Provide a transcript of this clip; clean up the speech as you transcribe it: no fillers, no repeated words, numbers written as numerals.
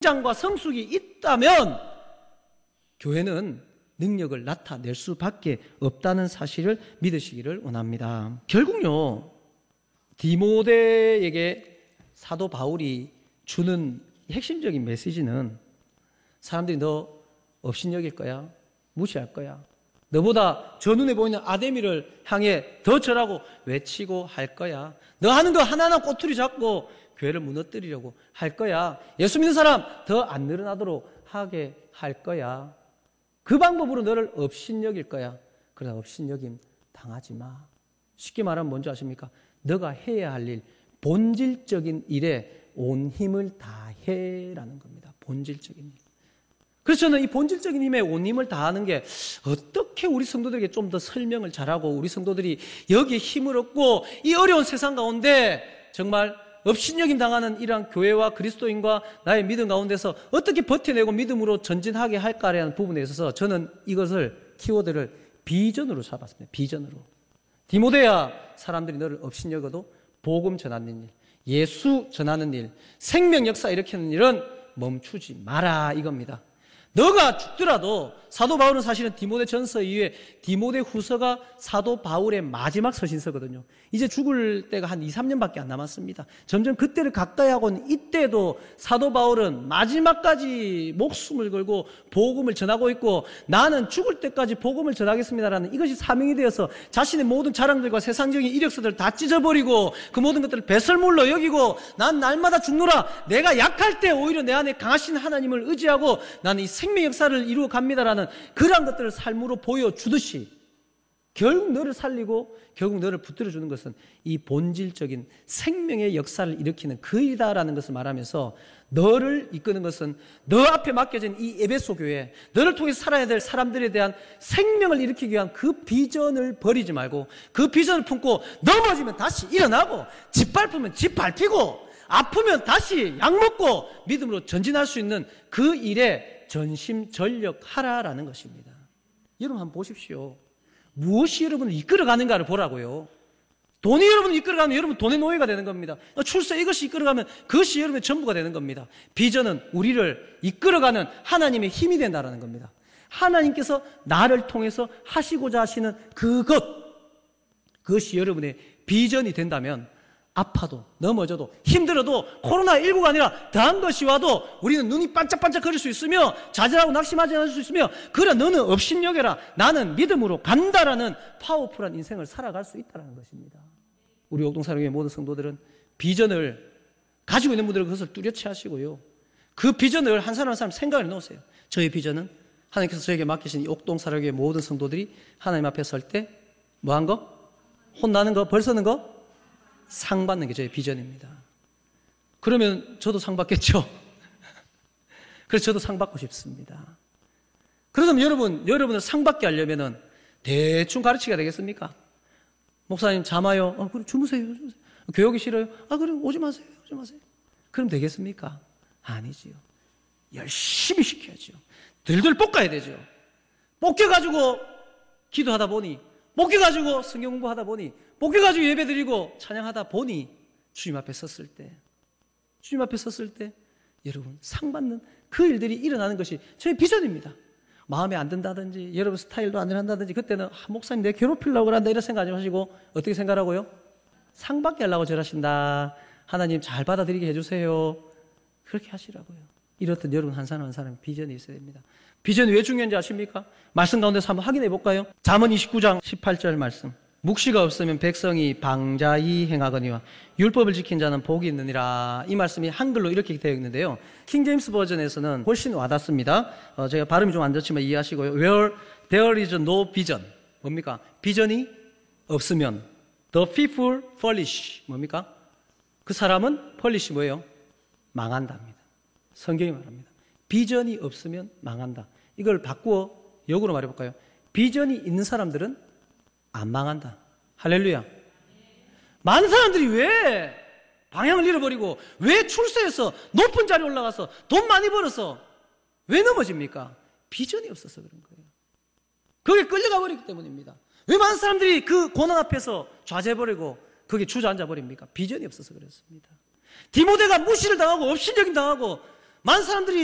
장과 성숙이 있다면 교회는 능력을 나타낼 수밖에 없다는 사실을 믿으시기를 원합니다. 결국요, 디모데에게 사도 바울이 주는 핵심적인 메시지는 사람들이 너 업신여길 거야, 무시할 거야, 너보다 저 눈에 보이는 아데미를 향해 더 절하고 외치고 할 거야, 너 하는 거 하나하나 꼬투리 잡고 교회를 무너뜨리려고 할 거야, 예수 믿는 사람 더 안 늘어나도록 하게 할 거야, 그 방법으로 너를 업신여길 거야. 그러나 업신여김 당하지 마. 쉽게 말하면 뭔지 아십니까? 너가 해야 할 일, 본질적인 일에 온 힘을 다해라는 겁니다. 본질적인 일. 그래서 저는 이 본질적인 힘에 온 힘을 다하는 게 어떻게 우리 성도들에게 좀 더 설명을 잘하고 우리 성도들이 여기에 힘을 얻고 이 어려운 세상 가운데 정말 업신여김 당하는 이러한 교회와 그리스도인과 나의 믿음 가운데서 어떻게 버텨내고 믿음으로 전진하게 할까라는 부분에 있어서 저는 이것을 키워드를 비전으로 잡았습니다. 비전으로. 디모데야, 사람들이 너를 업신여겨도 복음 전하는 일, 예수 전하는 일, 생명 역사 일으키는 일은 멈추지 마라 이겁니다. 너가 죽더라도 사도 바울은 사실은 디모데 전서 이후에 디모데 후서가 사도 바울의 마지막 서신서거든요. 이제 죽을 때가 한 2, 3년밖에 안 남았습니다. 점점 그때를 가까이 하고는 이때도 사도 바울은 마지막까지 목숨을 걸고 복음을 전하고 있고 나는 죽을 때까지 복음을 전하겠습니다라는 이것이 사명이 되어서 자신의 모든 자랑들과 세상적인 이력서들을 다 찢어버리고 그 모든 것들을 배설물로 여기고 난 날마다 죽노라, 내가 약할 때 오히려 내 안에 강하신 하나님을 의지하고 나는 이 생명 역사를 이루어 갑니다라는 그러한 것들을 삶으로 보여주듯이 결국 너를 살리고 결국 너를 붙들어주는 것은 이 본질적인 생명의 역사를 일으키는 그 일이다라는 것을 말하면서 너를 이끄는 것은 너 앞에 맡겨진 이 에베소 교회, 너를 통해서 살아야 될 사람들에 대한 생명을 일으키기 위한 그 비전을 버리지 말고 그 비전을 품고 넘어지면 다시 일어나고 짓밟으면 짓밟히고 아프면 다시 약 먹고 믿음으로 전진할 수 있는 그 일에 전심전력하라라는 것입니다. 여러분 한번 보십시오. 무엇이 여러분을 이끌어가는가를 보라고요. 돈이 여러분을 이끌어가면 여러분 돈의 노예가 되는 겁니다. 출세 이것이 이끌어가면 그것이 여러분의 전부가 되는 겁니다. 비전은 우리를 이끌어가는 하나님의 힘이 된다는 겁니다. 하나님께서 나를 통해서 하시고자 하시는 그것이 여러분의 비전이 된다면 아파도 넘어져도 힘들어도 코로나19가 아니라 더한 것이 와도 우리는 눈이 반짝반짝 거릴 수 있으며 좌절하고 낙심하지 않을 수 있으며 그래 너는 업신여겨라, 나는 믿음으로 간다라는 파워풀한 인생을 살아갈 수 있다는 것입니다. 우리 옥동사랑교회 모든 성도들은 비전을 가지고 있는 분들은 그것을 뚜렷이 하시고요, 그 비전을 한 사람 한 사람 생각을 넣으세요. 저의 비전은 하나님께서 저에게 맡기신 이 옥동사랑교회 모든 성도들이 하나님 앞에 설 때 뭐한 거? 혼나는 거? 벌 서는 거? 상 받는 게 저의 비전입니다. 그러면 저도 상 받겠죠. 그래서 저도 상 받고 싶습니다. 그러면 여러분을 상 받게 하려면은 대충 가르치게 되겠습니까? 목사님 잠 와요. 그래 주무세요. 교회 오기 싫어요. 그래 오지 마세요. 그럼 되겠습니까? 아니지요. 열심히 시켜야죠. 들들 볶아야 되죠. 볶여가지고 기도하다 보니, 볶여가지고 성경 공부하다 보니, 볶여가지고 예배드리고 찬양하다 보니 주님 앞에 섰을 때 여러분 상 받는 그 일들이 일어나는 것이 저의 비전입니다. 마음에 안 든다든지 여러분 스타일도 안 한다든지 그때는 목사님 내 괴롭히려고 그런다 이런 생각 하지 마시고 어떻게 생각하고요? 상 받게 하려고 절하신다. 하나님 잘 받아들이게 해주세요. 그렇게 하시라고요. 이렇듯 여러분 한 사람 한 사람 비전이 있어야 됩니다. 비전이 왜 중요한지 아십니까? 말씀 가운데서 한번 확인해 볼까요? 잠언 29장 18절 말씀. 묵시가 없으면 백성이 방자히 행하거니와 율법을 지킨 자는 복이 있느니라. 이 말씀이 한글로 이렇게 되어 있는데요, 킹제임스 버전에서는 훨씬 와닿습니다. 제가 발음이 좀 안 좋지만 이해하시고요. Where there is no vision, 뭡니까? 비전이 없으면 the people perish, 뭡니까? 그 사람은 perish 뭐예요? 망한답니다. 성경이 말합니다. 비전이 없으면 망한다. 이걸 바꾸어 역으로 말해볼까요? 비전이 있는 사람들은 안 망한다. 할렐루야. 많은 사람들이 왜 방향을 잃어버리고 왜 출세해서 높은 자리에 올라가서 돈 많이 벌어서 왜 넘어집니까? 비전이 없어서 그런 거예요. 거기에 끌려가 버리기 때문입니다. 왜 많은 사람들이 그 고난 앞에서 좌절해버리고 거기에 주저앉아 버립니까? 비전이 없어서 그렇습니다. 디모데가 무시를 당하고 업신여김 당하고 많은 사람들이